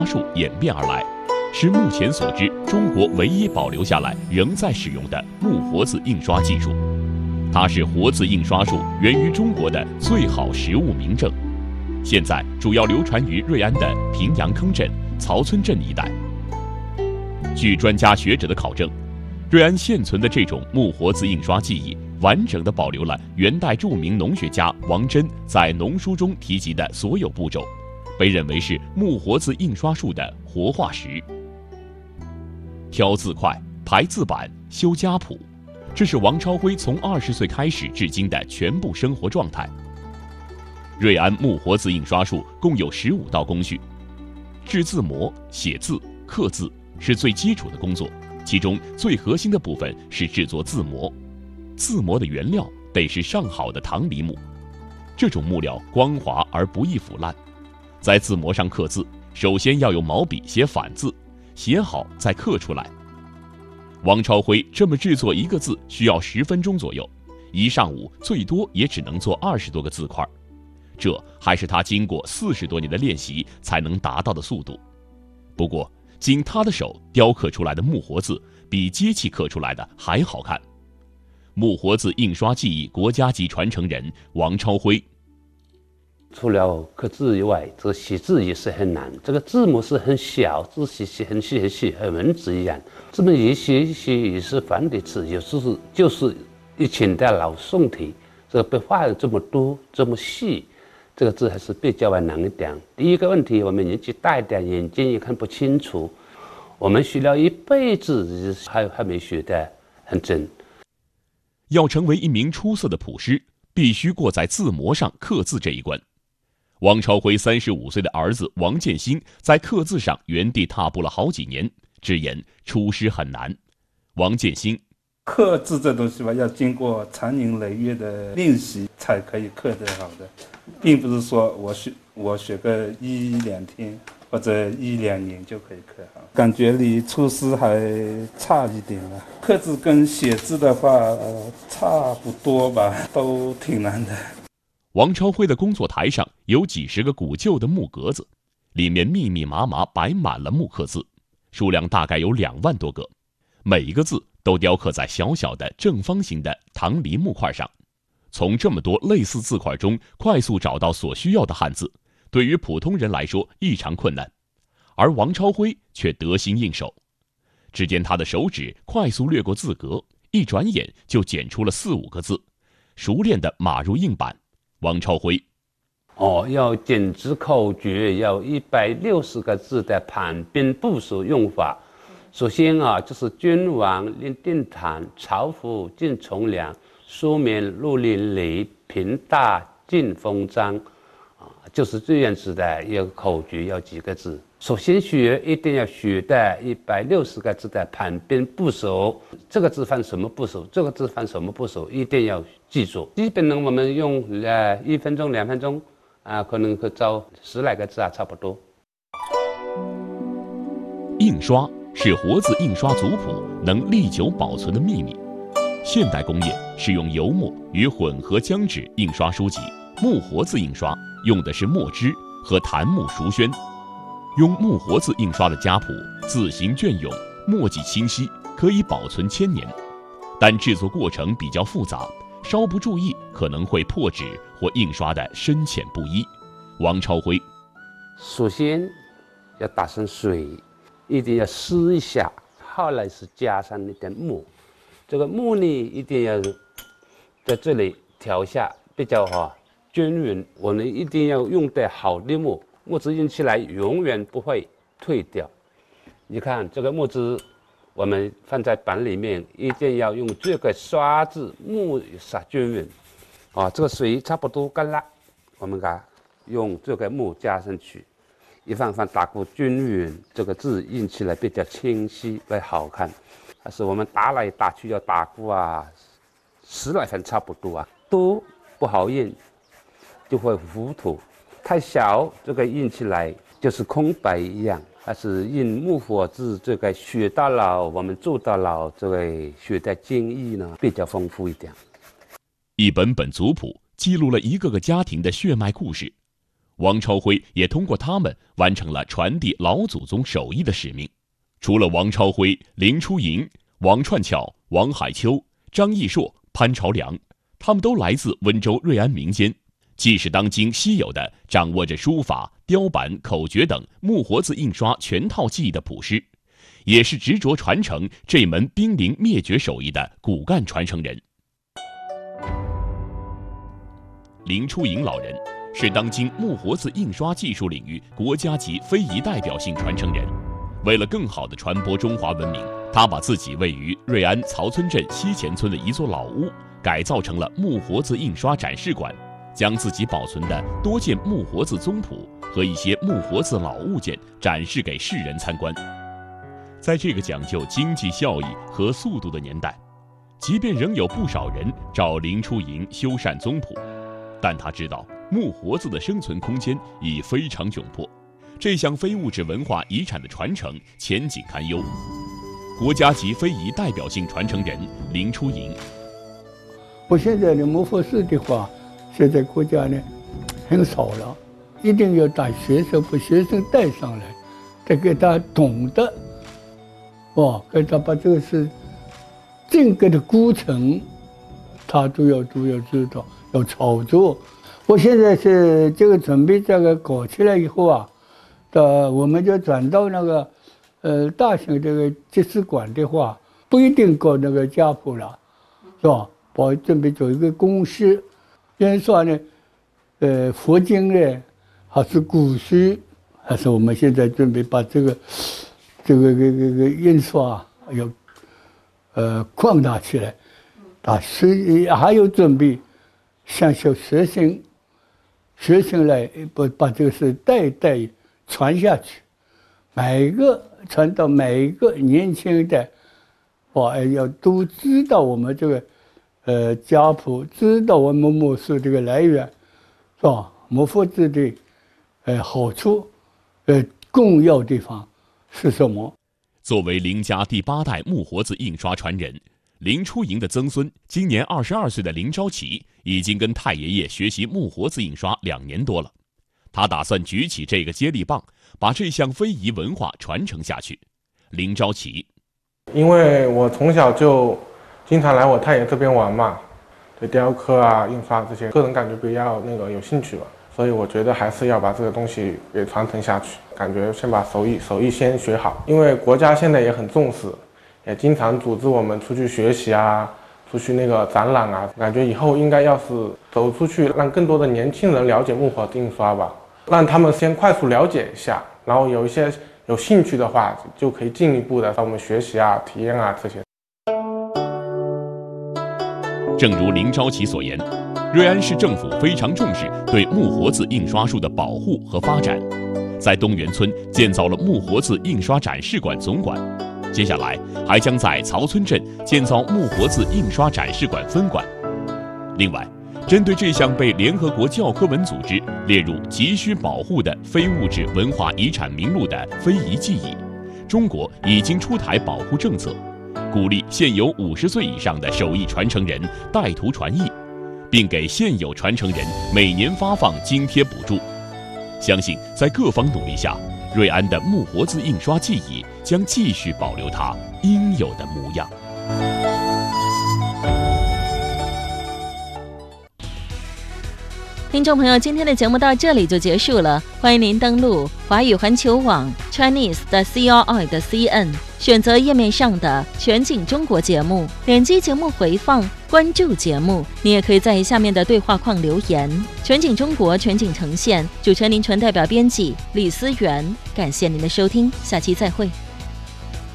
术演变而来，是目前所知中国唯一保留下来仍在使用的木活字印刷技术。它是活字印刷术源于中国的最好实物明证，现在主要流传于瑞安的平阳坑镇、曹村镇一带。据专家学者的考证，瑞安现存的这种木活字印刷技艺，完整地保留了元代著名农学家王真在农书中提及的所有步骤，被认为是木活字印刷术的活化石。挑字块、排字板、修家谱，这是王超辉从20岁开始至今的全部生活状态。瑞安木活字印刷术共有15道工序，制字模、写字、刻字是最基础的工作，其中最核心的部分是制作字模。字模的原料得是上好的唐梨木，这种木料光滑而不易腐烂。在字模上刻字，首先要用毛笔写反字，写好再刻出来。王超辉这么制作一个字需要10分钟左右，一上午最多也只能做20多个字块，这还是他经过40多年的练习才能达到的速度。不过经他的手雕刻出来的木活字比机器刻出来的还好看。木活字印刷技艺国家级传承人王超辉： 除了刻字以外，这个写字也是很难。这个字母是很小，字写很细很细，和文字一样。这么一写一写也是繁体字，有时候就是以前的老宋体，这个被画的这么多这么细，这个字还是比较难一点。第一个问题，我们年纪大一点，眼睛也看不清楚。我们学了一辈子，还没学得很真。 要成为一名出色的谱师，必须过在字模上刻字这一关。王超辉35岁的儿子王建新在刻字上原地踏步了好几年，直言出师很难。王建新： 刻字这东西吧，要经过长年累月的练习才可以刻得好的，并不是说我学个1、2天或者1、2年就可以刻好。感觉离出师还差一点了。刻字跟写字的话，差不多吧，都挺难的。 王超辉的工作台上有几十个古旧的木格子，里面密密麻麻摆满了木刻字，数量大概有2万多个，每一个字都雕刻在小小的正方形的唐梨木块上。从这么多类似字块中快速找到所需要的汉字，对于普通人来说异常困难，而王超辉却得心应手。只见他的手指快速掠过字格，一转眼就剪出了4、5个字，熟练地码入硬板。王超辉： 要剪字口诀，要160个字的盘边部首用法。首先就是君王令定坛，朝服进从良，书面入邻里，平大进封章，就是这样子的一个口诀，要几个字。首先一定要学的160个字的盘边部首，这个字放什么部首，这个字放什么部首，一定要记住。基本呢，我们用1分钟、2分钟可能会造10来个字差不多。 印刷是活字印刷族谱能历久保存的秘密。现代工业是用油墨与混合浆纸印刷书籍，木活字印刷用的是墨汁和檀木熟宣。用木活字印刷的家谱，字形隽永，墨迹清晰，可以保存1000年。但制作过程比较复杂，稍不注意可能会破纸或印刷的深浅不一。王超辉： 首先要打上水，一定要湿一下，后来是加上一点墨。这个墨呢，一定要在这里调一下，比较均匀。我们一定要用的好的墨，墨汁印起来永远不会退掉。你看这个墨汁，我们放在板里面，一定要用这个刷子，墨刷均匀。这个水差不多干了，我们用这个墨加上去，一放打过均匀，这个字印起来比较清晰，会好看。但是我们打来打去要打过10来分差不多多不好印，就会糊涂。太小，这个印起来就是空白一样。但是印木活字，这个学到老，我们做到老，这个学的经义呢比较丰富一点。 一本本族谱记录了一个个家庭的血脉故事。 王超辉也通过他们完成了传递老祖宗手艺的使命。除了王超辉、林初莹、王串巧、王海秋、张义硕、潘朝良，他们都来自温州瑞安民间，既是当今稀有的掌握着书法、雕版、口诀等木活字印刷全套技艺的谱师，也是执着传承这门濒临灭绝手艺的骨干传承人。林初莹老人是当今木活字印刷技术领域国家级非遗代表性传承人。为了更好地传播中华文明，他把自己位于瑞安曹村镇西前村的一座老屋改造成了木活字印刷展示馆，将自己保存的多件木活字宗谱和一些木活字老物件展示给世人参观。在这个讲究经济效益和速度的年代，即便仍有不少人找林初莹修缮宗谱，但他知道木活字的生存空间已非常窘迫，这项非物质文化遗产的传承前景堪忧。国家级非遗代表性传承人林初莹， 我现在的木活字的话，现在国家呢很少了，一定要带学生，把学生带上来，再给他懂得，给他把这个是整个的过程，他都要知道，要操作。我现在是这个准备这个搞起来以后啊，我们就转到那个大型这个集市馆的话，不一定搞那个家谱了，是吧？我准备做一个公司，印刷呢，佛经呢，还是古书，还是我们现在准备把这个印刷要扩大起来，还有准备向小学生来把这个是代代传下去，传到每一个年轻的，要都知道我们这个家谱，知道我们木书这个来源，是吧？木活字的好处，重要地方是什么？ 作为林家第8代木活字印刷传人，林初莹的曾孙，今年22岁的林昭奇，已经跟太爷爷学习木活字印刷2年多了。他打算举起这个接力棒，把这项非遗文化传承下去。林昭奇， 因为我从小就经常来我太爷这边玩嘛，对雕刻啊、印刷这些，个人感觉比较有兴趣吧，所以我觉得还是要把这个东西给传承下去。感觉先把手艺先学好，因为国家现在也很重视，也经常组织我们出去学习啊，出去展览啊。感觉以后应该要是走出去，让更多的年轻人了解木活字印刷吧，让他们先快速了解一下，然后有一些有兴趣的话，就可以进一步的让我们学习啊、体验啊这些。 正如林昭奇所言，瑞安市政府非常重视对木活字印刷术的保护和发展，在东园村建造了木活字印刷展示馆总馆，接下来还将在曹村镇建造木活字印刷展示馆分馆。另外，针对这项被联合国教科文组织列入急需保护的非物质文化遗产名录的非遗技艺，中国已经出台保护政策，鼓励现有50岁以上的手艺传承人带徒传艺，并给现有传承人每年发放津贴补助。相信在各方努力下，瑞安的木活字印刷技艺将继续保留它应有的模样。 听众朋友，今天的节目到这里就结束了，欢迎您登录华语环球网 Chinese.CRI.CN， 选择页面上的全景中国节目，点击节目回放，关注节目。你也可以在下面的对话框留言。全景中国，全景呈现，主持人林纯代表编辑李思源，感谢您的收听，下期再会。